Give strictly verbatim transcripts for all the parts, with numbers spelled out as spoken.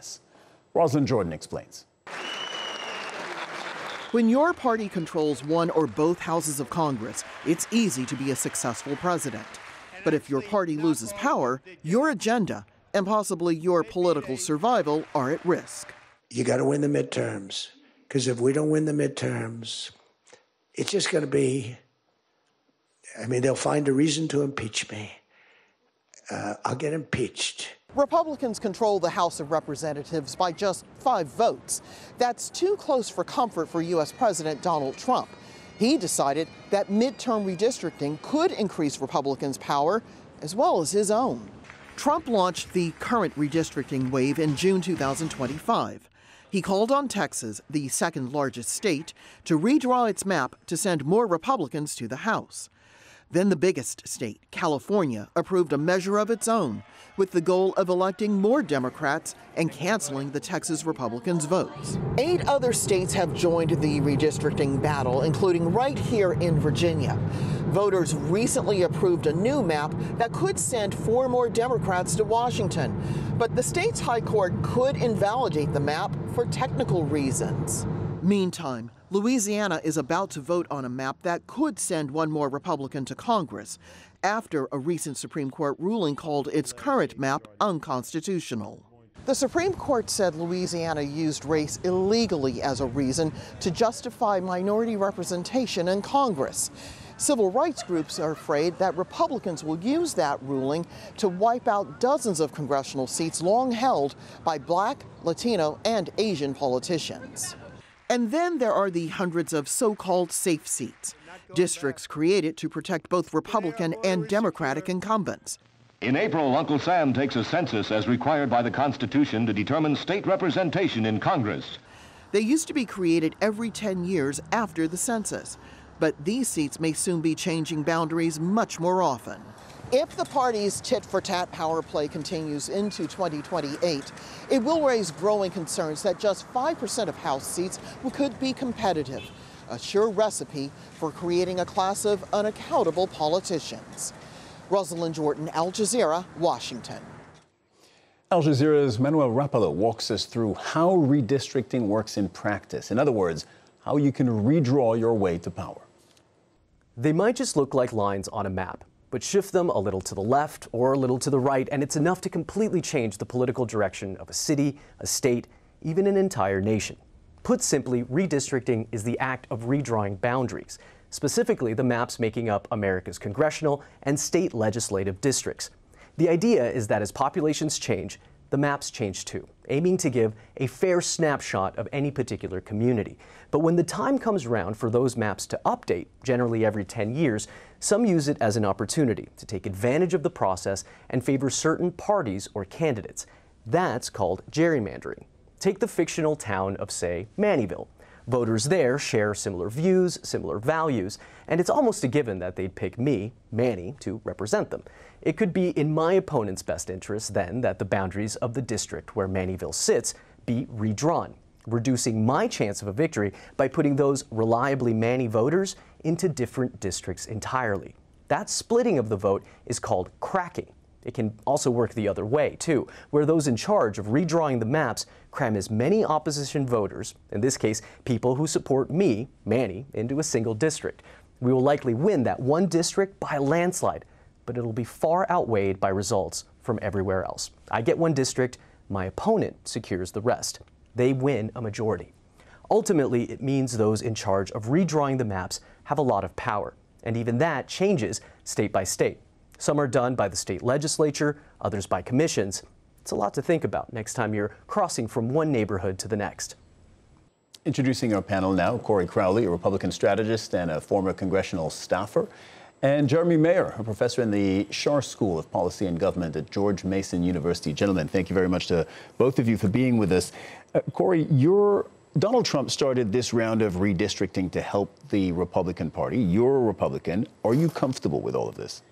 process. Rosalind Jordan explains. When your party controls one or both houses of Congress, it's easy to be a successful president. But if your party loses power, your agenda and possibly your political survival are at risk. You got to win the midterms, because if we don't win the midterms, it's just going to be, I mean, they'll find a reason to impeach me. Uh, I'll get impeached. Republicans control the House of Representatives by just five votes. That's too close for comfort for U S President Donald Trump. He decided that midterm redistricting could increase Republicans' power as well as his own. Trump launched the current redistricting wave in June two thousand twenty-five. He called on Texas, the second largest state, to redraw its map to send more Republicans to the House. Then the biggest state, California, approved a measure of its own with the goal of electing more Democrats and canceling the Texas Republicans' votes. Eight other states have joined the redistricting battle, including right here in Virginia. Voters recently approved a new map that could send four more Democrats to Washington. But the state's high court could invalidate the map for technical reasons. Meantime, Louisiana is about to vote on a map that could send one more Republican to Congress after a recent Supreme Court ruling called its current map unconstitutional. The Supreme Court said Louisiana used race illegally as a reason to justify minority representation in Congress. Civil rights groups are afraid that Republicans will use that ruling to wipe out dozens of congressional seats long held by Black, Latino, and Asian politicians. And then there are the hundreds of so-called safe seats, districts created to protect both Republican and Democratic incumbents. In April, Uncle Sam takes a census as required by the Constitution to determine state representation in Congress. They used to be created every ten years after the census, but these seats may soon be changing boundaries much more often. If the party's tit-for-tat power play continues into twenty twenty-eight, it will raise growing concerns that just five percent of House seats could be competitive, a sure recipe for creating a class of unaccountable politicians. Rosalind Jordan, Al Jazeera, Washington. Al Jazeera's Manuel Rapalo walks us through how redistricting works in practice. In other words, how you can redraw your way to power. They might just look like lines on a map, but shift them a little to the left or a little to the right, and it's enough to completely change the political direction of a city, a state, even an entire nation. Put simply, redistricting is the act of redrawing boundaries, specifically the maps making up America's congressional and state legislative districts. The idea is that as populations change, the maps change too, aiming to give a fair snapshot of any particular community. But when the time comes around for those maps to update, generally every ten years, some use it as an opportunity to take advantage of the process and favor certain parties or candidates. That's called gerrymandering. Take the fictional town of, say, Mannyville. Voters there share similar views, similar values, and it's almost a given that they'd pick me, Manny, to represent them. It could be in my opponent's best interest, then, that the boundaries of the district where Mannyville sits be redrawn, reducing my chance of a victory by putting those reliably Manny voters into different districts entirely. That splitting of the vote is called cracking. It can also work the other way, too, where those in charge of redrawing the maps cram as many opposition voters, in this case, people who support me, Manny, into a single district. We will likely win that one district by a landslide, but it'll be far outweighed by results from everywhere else. I get one district, my opponent secures the rest. They win a majority. Ultimately, it means those in charge of redrawing the maps have a lot of power, and even that changes state by state. Some are done by the state legislature, others by commissions. It's a lot to think about next time you're crossing from one neighborhood to the next. Introducing our panel now, Corey Crowley, a Republican strategist and a former congressional staffer, and Jeremy Mayer, a professor in the Schar School of Policy and Government at George Mason University. Gentlemen, thank you very much to both of you for being with us. Uh, Corey, you're Donald Trump started this round of redistricting to help the Republican Party. You're a Republican. Are you comfortable with all of this?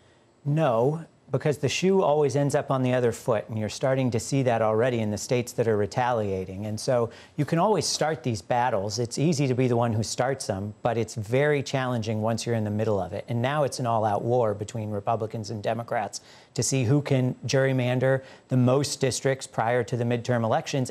No, because the shoe always ends up on the other foot, and you're starting to see that already in the states that are retaliating. And so you can always start these battles. It's easy to be the one who starts them, but it's very challenging once you're in the middle of it. And now it's an all-out war between Republicans and Democrats to see who can gerrymander the most districts prior to the midterm elections.